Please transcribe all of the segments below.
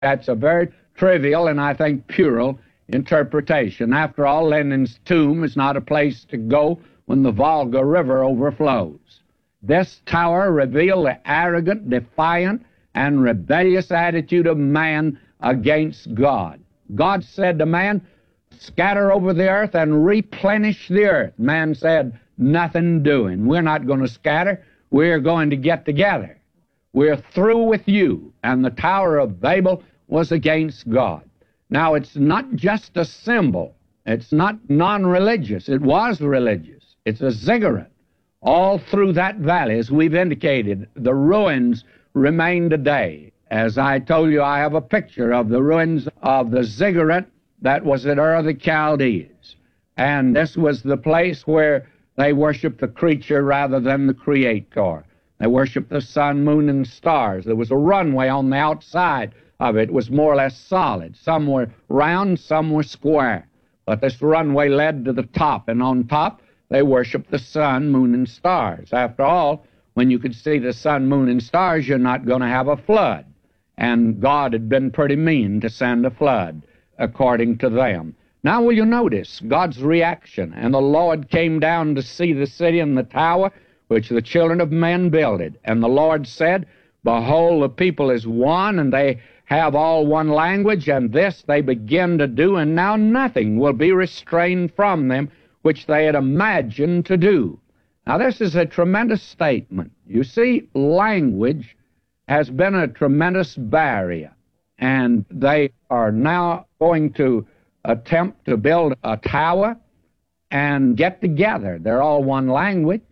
That's a very trivial and I think puerile interpretation. After all, Lenin's tomb is not a place to go when the Volga River overflows. This tower revealed the arrogant, defiant, and rebellious attitude of man against God. God said to man, scatter over the earth and replenish the earth. Man said, nothing doing. We're not going to scatter. We're going to get together. We're through with you. And the Tower of Babel was against God. Now, it's not just a symbol. It's not non-religious. It was religious. It's a ziggurat. All through that valley, as we've indicated, the ruins remain today. As I told you, I have a picture of the ruins of the ziggurat that was at Ur of the Chaldees. And this was the place where they worshiped the creature rather than the Creator. They worshiped the sun, moon, and stars. There was a runway on the outside of it. It was more or less solid. Some were round, some were square. But this runway led to the top, and on top they worshiped the sun, moon, and stars. After all, when you could see the sun, moon, and stars, you're not going to have a flood. And God had been pretty mean to send a flood, according to them. Now will you notice God's reaction? And the Lord came down to see the city and the tower, which the children of men builded. And the Lord said, behold, the people is one, and they have all one language, and this they begin to do, and now nothing will be restrained from them, which they had imagined to do. Now this is a tremendous statement. You see, language has been a tremendous barrier, and they are now going to attempt to build a tower and get together. They're all one language,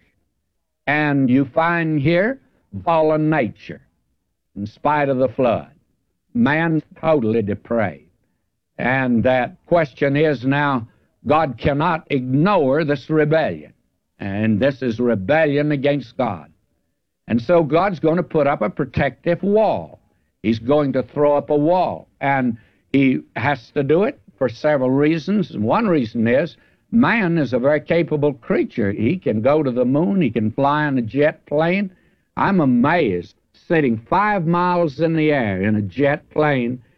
and you find here fallen nature in spite of the flood. Man's totally depraved. And that question is now, God cannot ignore this rebellion, and this is rebellion against God. And so God's going to put up a protective wall. He's going to throw up a wall, and he has to do it for several reasons. One reason is man is a very capable creature. He can go to the moon. He can fly in a jet plane. I'm amazed, sitting 5 miles in the air in a jet plane